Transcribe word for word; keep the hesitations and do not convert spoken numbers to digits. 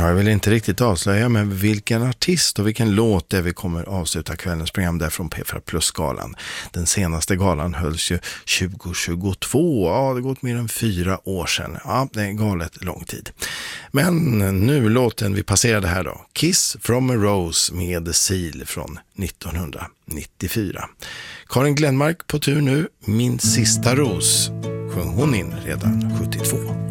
Jag vill inte riktigt avslöja, men vilken artist och vilken låt det vi kommer avsluta kvällens program där från P fyra Plus-galan. Den senaste galan hölls ju tjugo tjugotvå. Ja, det har gått mer än fyra år sedan. Ja, det är galet lång tid. Men nu låten vi passerade här då. Kiss from a Rose med The Seal från nittonhundranittiofyra. Karin Glenmark på tur nu. Min sista ros sjöng hon in redan sjuttiotvå.